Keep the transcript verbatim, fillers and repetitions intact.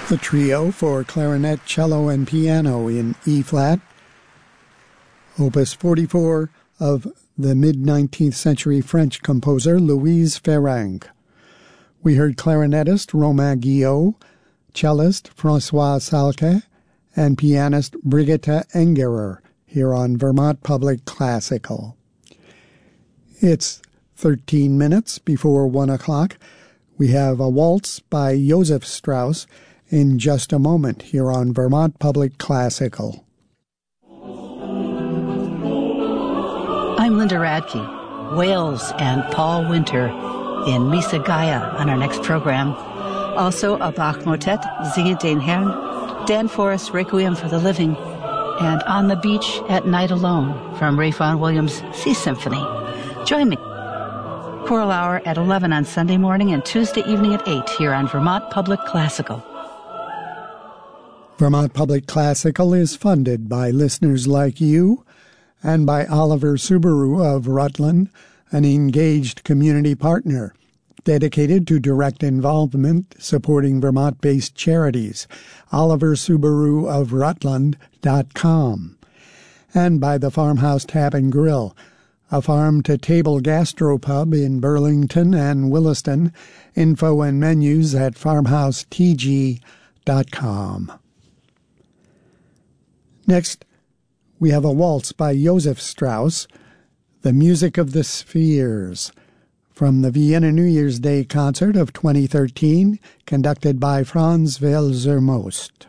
The trio for clarinet, cello, and piano in E-flat, Opus forty-four of the mid-nineteenth century French composer Louise Farrenc. We heard clarinetist Romain Guillot, cellist François Salke, and pianist Brigitte Engerer here on Vermont Public Classical. It's thirteen minutes before one o'clock. We have a waltz by Joseph Strauss in just a moment here on Vermont Public Classical. I'm Linda Radke. Wales and Paul Winter in Misa Gaia on our next program. Also a Bach motet, Singe den Herrn, Dan Forrest, Requiem for the Living, and On the Beach at Night Alone from Ralph Vaughan Williams' Sea Symphony. Join me. Choral Hour at eleven on Sunday morning and Tuesday evening at eight here on Vermont Public Classical. Vermont Public Classical is funded by listeners like you and by Oliver Subaru of Rutland, an engaged community partner dedicated to direct involvement supporting Vermont-based charities, oliver subaru of rutland dot com, and by the Farmhouse Tap and Grill, a farm-to-table gastropub in Burlington and Williston. Info and menus at farmhouse t g dot com. Next, we have a waltz by Joseph Strauss, The Music of the Spheres, from the Vienna New Year's Day concert of twenty thirteen, conducted by Franz Welser-Most.